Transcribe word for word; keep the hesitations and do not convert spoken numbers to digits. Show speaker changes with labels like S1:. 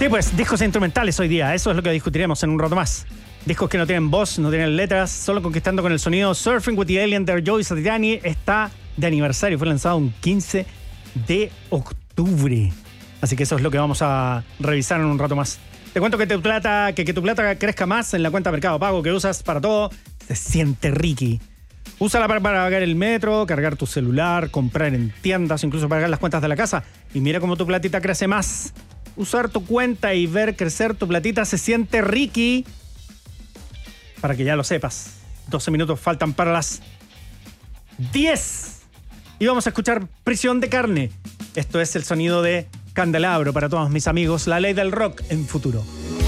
S1: Sí, pues, discos instrumentales hoy día. Eso es lo que discutiremos en un rato más. Discos que no tienen voz, no tienen letras, solo conquistando con el sonido. Surfing with the Alien de Joey Satriani está de aniversario. Fue lanzado un quince de octubre. Así que eso es lo que vamos a revisar en un rato más. Te cuento que tu plata, que, que tu plata crezca más en la cuenta Mercado Pago que usas para todo. Se siente Ricky. Úsala para, para pagar el metro, cargar tu celular, comprar en tiendas, incluso pagar las cuentas de la casa. Y mira cómo tu platita crece más. Usar tu cuenta y ver crecer tu platita se siente Ricky. Para que ya lo sepas. doce minutos faltan para las diez. Y vamos a escuchar Prisión de Carne. Esto es el sonido de Candelabro para todos mis amigos. La ley del rock en Futuro.